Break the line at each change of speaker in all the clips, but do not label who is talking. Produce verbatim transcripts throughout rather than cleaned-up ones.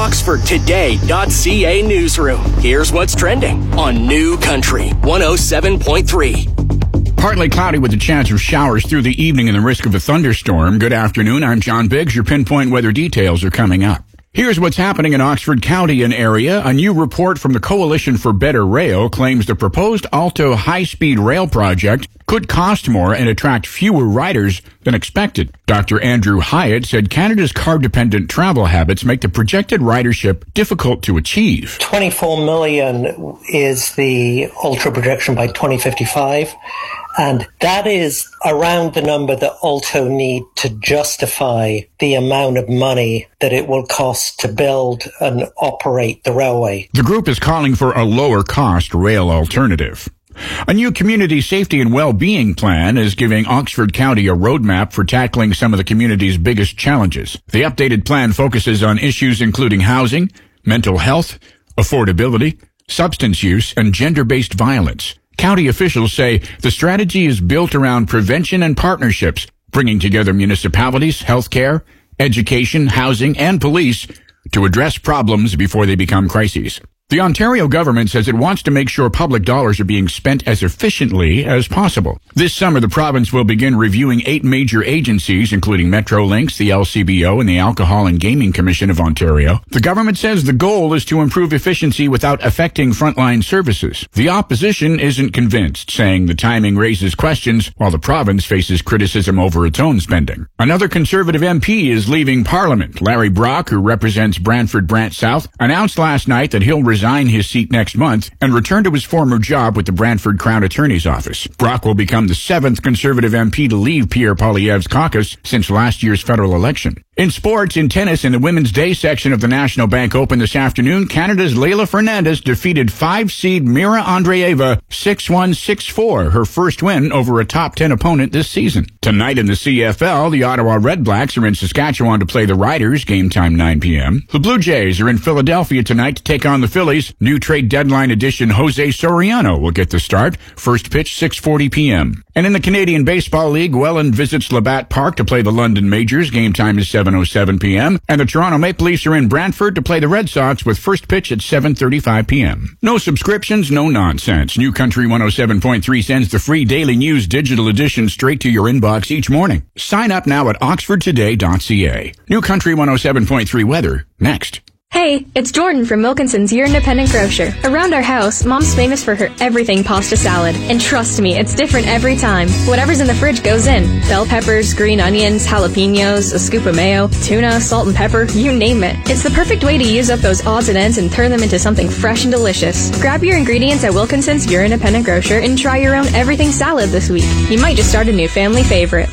Oxford Today dot C A newsroom. Here's what's trending on New Country one oh seven point three.
Partly cloudy with a chance of showers through the evening and the risk of a thunderstorm. Good afternoon. I'm John Biggs. Your pinpoint weather details are coming up. Here's what's happening in Oxford County and area. A new report from the Coalition for Better Rail claims the proposed Alto high-speed rail project could cost more and attract fewer riders than expected. Doctor Andrew Hyatt said Canada's car-dependent travel habits make the projected ridership difficult to achieve.
twenty-four million is the Ultra projection by twenty fifty-five. And that is around the number that Alto need to justify the amount of money that it will cost to build and operate the railway.
The group is calling for a lower-cost rail alternative. A new community safety and well-being plan is giving Oxford County a roadmap for tackling some of the community's biggest challenges. The updated plan focuses on issues including housing, mental health, affordability, substance use, and gender-based violence. County officials say the strategy is built around prevention and partnerships, bringing together municipalities, healthcare, education, housing, and police to address problems before they become crises. The Ontario government says it wants to make sure public dollars are being spent as efficiently as possible. This summer, the province will begin reviewing eight major agencies, including Metrolinx, the L C B O, and the Alcohol and Gaming Commission of Ontario. The government says the goal is to improve efficiency without affecting frontline services. The opposition isn't convinced, saying the timing raises questions, while the province faces criticism over its own spending. Another Conservative M P is leaving Parliament. Larry Brock, who represents Brantford Brant South, announced last night that he'll resign his seat next month and return to his former job with the Brantford Crown Attorney's Office. Brock will become the seventh Conservative M P to leave Pierre Poilievre's caucus since last year's federal election. In sports, in tennis, in the Women's Day section of the National Bank Open this afternoon, Canada's Leylah Fernandez defeated five-seed Mira Andreeva six one, six four, her first win over a top ten opponent this season. Tonight in the C F L, the Ottawa Red Blacks are in Saskatchewan to play the Riders, game time nine p.m. The Blue Jays are in Philadelphia tonight to take on the Phillies. New trade deadline edition Jose Soriano will get the start. First pitch six forty p.m. And in the Canadian Baseball League, Welland visits Labatt Park to play the London Majors. Game time is seven oh seven p.m. And the Toronto Maple Leafs are in Brantford to play the Red Sox with first pitch at seven thirty-five p.m. No subscriptions, no nonsense. New Country one oh seven point three sends the free Daily News digital edition straight to your inbox each morning. Sign up now at oxford today dot c a. New Country one oh seven point three weather, next.
Hey, it's Jordan from Wilkinson's, your independent grocer. Around our house, Mom's famous for her everything pasta salad. And trust me, it's different every time. Whatever's in the fridge goes in. Bell peppers, green onions, jalapenos, a scoop of mayo, tuna, salt and pepper, you name it. It's the perfect way to use up those odds and ends and turn them into something fresh and delicious. Grab your ingredients at Wilkinson's, your independent grocer, and try your own everything salad this week. You might just start a new family favorite.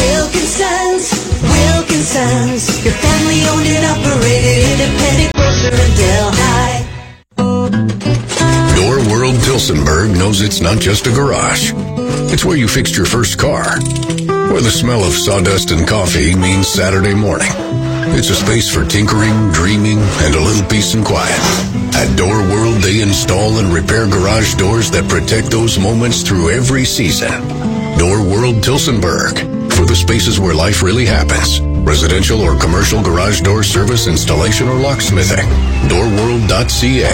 Wilkinson's, Wilkinson's, your family owned and operated independent grocer in Delhi.
Door World Tilsonburg knows it's not just a garage. It's where you fixed your first car. Where the smell of sawdust and coffee means Saturday morning. It's a space for tinkering, dreaming, and a little peace and quiet. At Door World, they install and repair garage doors that protect those moments through every season. Door World Tilsonburg. For the spaces where life really happens. Residential or commercial garage door service, installation, or locksmithing. door world dot c a.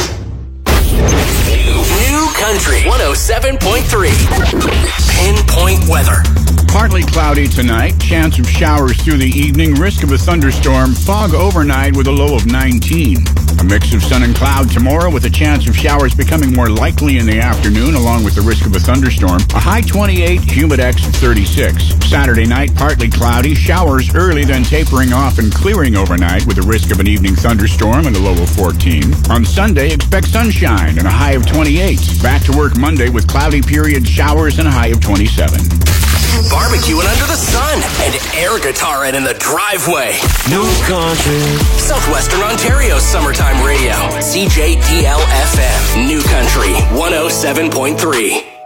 New Country one oh seven point three. Pinpoint weather.
Partly cloudy tonight, chance of showers through the evening, risk of a thunderstorm, fog overnight with a low of nineteen. A mix of sun and cloud tomorrow with a chance of showers becoming more likely in the afternoon along with the risk of a thunderstorm. A high twenty-eight, humidex of thirty-six. Saturday night, partly cloudy, showers early then tapering off and clearing overnight with a risk of an evening thunderstorm and a low of fourteen. On Sunday, expect sunshine and a high of twenty-eight. Back to work Monday with cloudy period showers and a high of twenty-seven.
Barbecuing under the sun and air guitaring in the driveway.
New Country.
Southwestern Ontario's summertime radio. C J D L F M. New Country one oh seven point three.